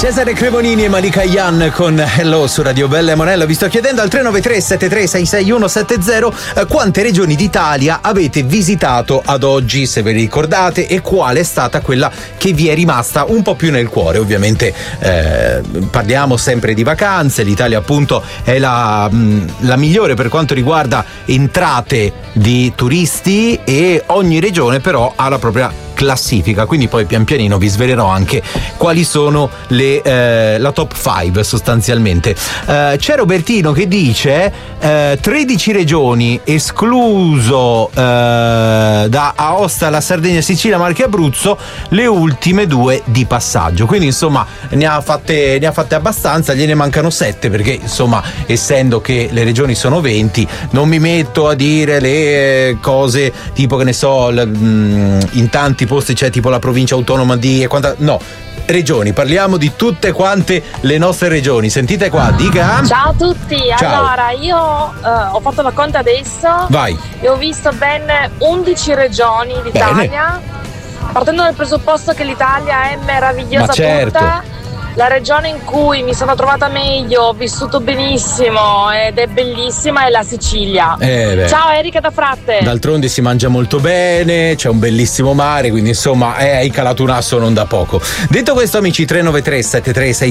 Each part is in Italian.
Cesare Cremonini e Malika Yan con Hello su Radio Bella e Monella. Vi sto chiedendo al 393-7366-170 quante regioni d'Italia avete visitato ad oggi, se ve le ricordate, e qual è stata quella che vi è rimasta un po' più nel cuore. Ovviamente parliamo sempre di vacanze, l'Italia appunto è la migliore per quanto riguarda entrate di turisti e ogni regione però ha la propria classifica, quindi poi pian pianino vi svelerò anche quali sono la top 5 sostanzialmente. C'è Robertino che dice 13 regioni escluso da Aosta, la Sardegna, Sicilia, Marche e Abruzzo, le ultime 2 di passaggio, quindi insomma ne ha fatte abbastanza, gliene mancano 7 perché insomma essendo che le regioni sono 20 non mi metto a dire le cose tipo che ne so in tanti posti c'è tipo la provincia autonoma di no, regioni, parliamo di tutte quante le nostre regioni. Sentite qua, dica. Ciao a tutti. Ciao. Allora io ho fatto la conta adesso. Vai. E ho visto ben 11 regioni d'Italia. Bene. Partendo dal presupposto che l'Italia è meravigliosa. Ma certo. Tutta, la regione in cui mi sono trovata meglio, ho vissuto benissimo ed è bellissima è la Sicilia. Ciao Erika da Fratte. D'altronde si mangia molto bene, c'è un bellissimo mare, quindi insomma hai calato un asso non da poco. Detto questo amici,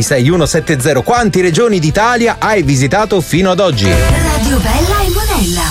393-7366-170, quanti regioni d'Italia hai visitato fino ad oggi? Radio Bella e Monella.